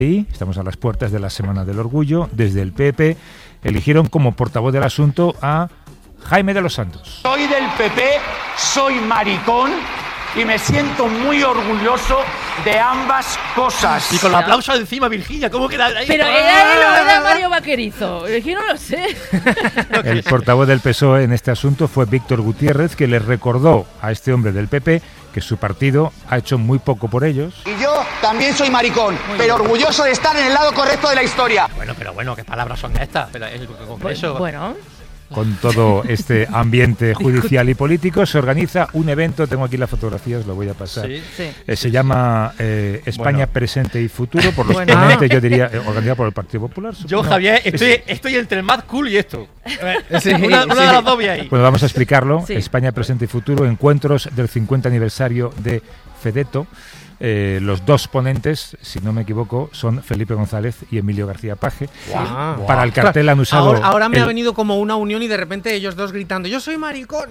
Y estamos a las puertas de la Semana del Orgullo. Desde el PP eligieron como portavoz del asunto a Jaime de los Santos. Soy del PP, soy maricón y me siento muy orgulloso de ambas cosas. Y con el aplauso encima, Virginia, ¿cómo queda ahí? Pero era él o era Mario Vaquerizo. Yo no lo sé. El portavoz del PSOE en este asunto fue Víctor Gutiérrez, que le recordó a este hombre del PP que su partido ha hecho muy poco por ellos. Y yo también soy maricón, pero orgulloso de estar en el lado correcto de la historia. Bueno, ¿qué palabras son estas? Pero el Congreso... Bueno... Con todo este ambiente judicial y político se organiza un evento, tengo aquí las fotografías, lo voy a pasar. Sí. Se llama España Presente y Futuro, por los ponentes, yo diría, organizado por el Partido Popular. Yo, Javier, estoy entre el Mad Cool y esto. Una de las dos ahí. Bueno, vamos a explicarlo. Sí. España Presente y Futuro, encuentros del 50 aniversario de Fedeto. Los dos ponentes, si no me equivoco, son Felipe González y Emilio García Paje. Wow. Para el cartel han usado... Ahora me ha venido como una unión y de repente ellos dos gritando ¡yo soy maricón!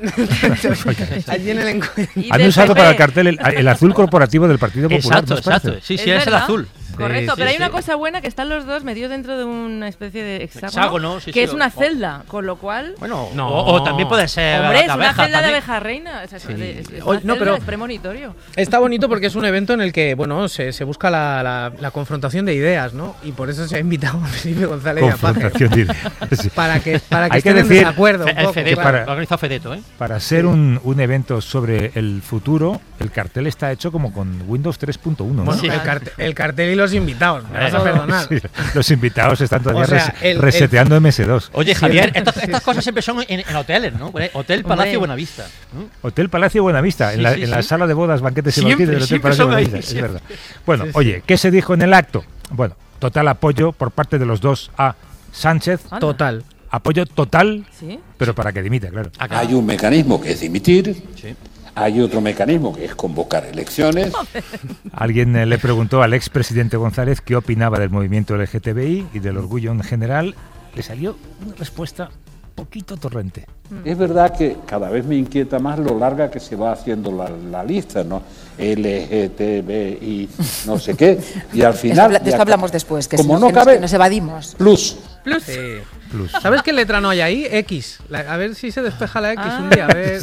Allí en el encuentro. Han usado para el cartel el azul corporativo del Partido Popular. Exacto. Sí, es el azul. Correcto, Sí, pero hay sí. una cosa buena, que están los dos metidos dentro de una especie de Hexágono, sí, que sí, es una celda, con lo cual... Bueno, No. o también puede ser... Hombre, es la una abeja celda de también. abeja reina. O sea, es una Oye, no, celda, pero- es premonitorio. Está bonito porque es un evento en el que, bueno, se busca la confrontación de ideas, ¿no? Y por eso se ha invitado a Felipe González y a Paje. Confrontación de ideas. Sí. Para que Hay que estén en decir- desacuerdo un El poco. Fedeto, claro. lo ha organizado Fedeto, ¿eh? Para ser un evento sobre el futuro, el cartel está hecho como con Windows 3.1, ¿no? Bueno, Sí. el cartel y los invitados, me vas a perdonar. Sí, los invitados están todavía O sea, reseteando MS2. Oye, Javier, estas cosas siempre son en hoteles, ¿no? Hotel Palacio Hombre. Buenavista, ¿no? Hotel Palacio Buenavista, en la sala de bodas, banquetes y Siempre, banquetes del Hotel siempre Palacio son ahí, Buenavista, es siempre. verdad. Bueno, oye, ¿qué se dijo en el acto? Bueno, total apoyo por parte de los dos a Sánchez, Anda. Total. apoyo total, ¿Sí? pero para que dimita, claro. Acá. Hay un mecanismo que es dimitir, Sí. hay otro mecanismo que es convocar elecciones. Alguien le preguntó al expresidente González qué opinaba del movimiento LGTBI y del orgullo en general. Le salió una respuesta poquito torrente. Es verdad que cada vez me inquieta más lo larga que se va haciendo la lista, ¿no? LGTBI, no sé qué, y al final... De esto hablamos después, que, como si no que cabe, nos evadimos. plus. Sí. Plus. ¿Sabes qué letra no hay ahí? X. A ver si se despeja la X un día. A ver.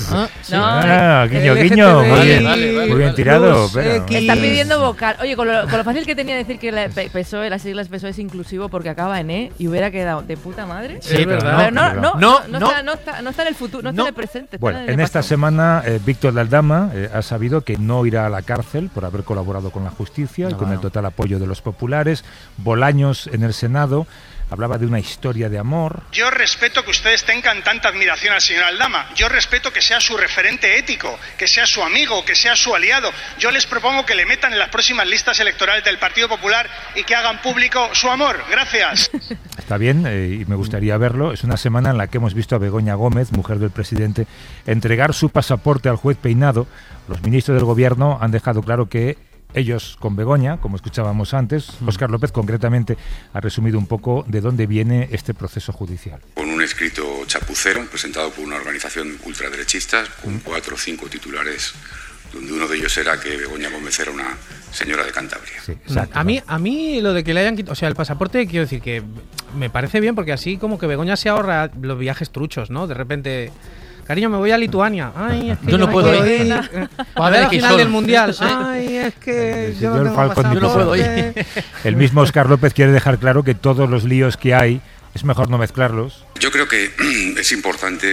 Guiño, LGTBI, guiño, muy bien, vale, muy bien tirado. plus, pero- X. Está pidiendo vocal. Oye, con lo fácil que tenía decir que la PSOE, las siglas PSOE es inclusivo porque acaba en E y hubiera quedado de puta madre. Sí, es verdad. Pero no no. está en el futuro, no está en el presente. está Bueno, el en esta pasado. semana Víctor de Aldama ha sabido que no irá a la cárcel por haber colaborado con la justicia y con el total apoyo de los populares. Bolaños en el Senado hablaba de una historia de amor. Yo respeto que ustedes tengan tanta admiración al señor Aldama. Yo respeto que sea su referente ético, que sea su amigo, que sea su aliado. Yo les propongo que le metan en las próximas listas electorales del Partido Popular y que hagan público su amor. Gracias. Está bien, y me gustaría verlo. Es una semana en la que hemos visto a Begoña Gómez, mujer del presidente, entregar su pasaporte al juez Peinado. Los ministros del gobierno han dejado claro que ellos con Begoña, como escuchábamos antes, Óscar López concretamente ha resumido un poco de dónde viene este proceso judicial. Con un escrito chapucero presentado por una organización ultraderechista con 4 o 5 titulares, donde uno de ellos era que Begoña Gómez era una señora de Cantabria. Sí, exacto. A mí lo de que le hayan quitado, o sea, el pasaporte, quiero decir que me parece bien porque así como que Begoña se ahorra los viajes truchos, ¿no? De repente, cariño, me voy a Lituania. Ay, es que Yo no puedo quiero ir. A ver la que final solo. del mundial. Sí. Ay, es que yo señor no tengo Falcon pasaporte. Yo no puedo ir. El mismo Óscar López quiere dejar claro que todos los líos que hay es mejor no mezclarlos. Yo creo que es importante,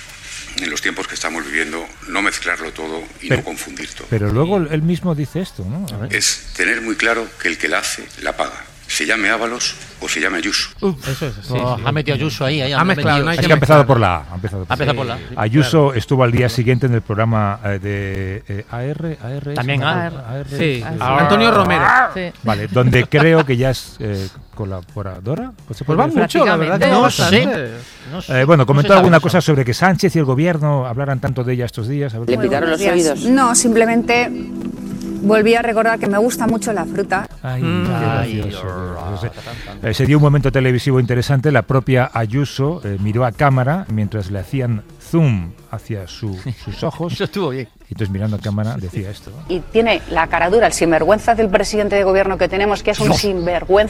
en los tiempos que estamos viviendo, no mezclarlo todo y no confundir todo. Pero luego él mismo dice esto, ¿no? A ver. Es tener muy claro que el que la hace, la paga. Se llame Ábalos o se llame Ayuso. Eso es así. Oh, ha metido Ayuso ahí. Ha mezclado, no hay Es que que ha empezado mezclar. por la A. Ha empezado Ha empezado por la A. Ayuso estuvo al día siguiente en el programa de AR. También AR. Sí, Ah, Antonio Romero. Sí. Vale, donde creo que ya es colaboradora. ¿Se Pues puede va decir? mucho, la verdad. Que No va sé. bastante. No sé. Bueno, No comentó se sabe alguna eso. cosa sobre que Sánchez y el gobierno hablaran tanto de ella estos días. A ver, Le ¿cómo? pitaron los oídos. No, simplemente volví a recordar que me gusta mucho la fruta. Ay, Ay, qué gracioso. Se dio un momento televisivo interesante. La propia Ayuso miró a cámara mientras le hacían zoom hacia sus ojos Eso estuvo bien. Y entonces mirando a cámara decía esto. Y tiene la cara dura, el sinvergüenza del presidente de gobierno que tenemos, que es un sinvergüenza.